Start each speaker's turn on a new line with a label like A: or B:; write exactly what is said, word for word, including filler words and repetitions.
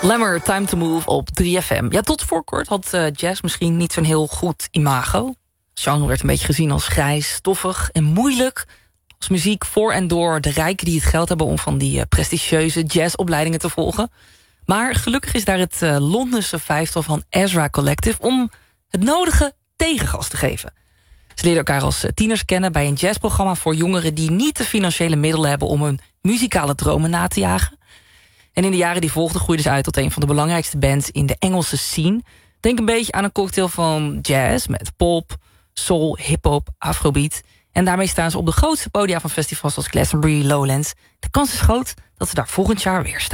A: Lemmer, Time to Move op drie F M. Ja, tot voor kort had uh, jazz misschien niet zo'n heel goed imago. Het genre werd een beetje gezien als grijs, stoffig en moeilijk. Als muziek voor en door de rijken die het geld hebben om van die uh, prestigieuze jazzopleidingen te volgen. Maar gelukkig is daar het uh, Londense vijftal van Ezra Collective om het nodige tegengas te geven. Ze leerden elkaar als uh, tieners kennen bij een jazzprogramma voor jongeren die niet de financiële middelen hebben om hun muzikale dromen na te jagen. En in de jaren die volgden groeiden ze uit tot een van de belangrijkste bands in de Engelse scene. Denk een beetje aan een cocktail van jazz met pop, soul, hip-hop, afrobeat. En daarmee staan ze op de grootste podia van festivals als Glastonbury, Lowlands. De kans is groot dat ze daar volgend jaar weer staan.